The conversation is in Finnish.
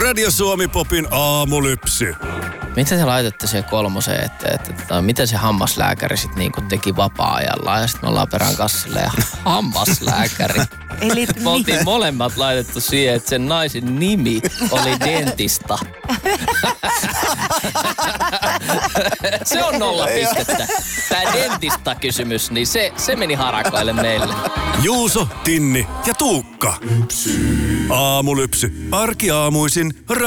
Radio Suomi Popin aamulypsy. Mitä te laitatte siihen kolmoseen, että miten se hammaslääkäri sitten niinku teki vapaa-ajalla? Ja sitten me ollaan perään kassille ja hammaslääkäri. Eli Me oltiin molemmat laitettu siihen, että sen naisen nimi oli dentista. Se on 0 pistettä. Tää dentista-kysymys, niin se meni harakoille meille. Juuso, Tinni ja Tuukka. Aamulypsy. Arkiaamuisin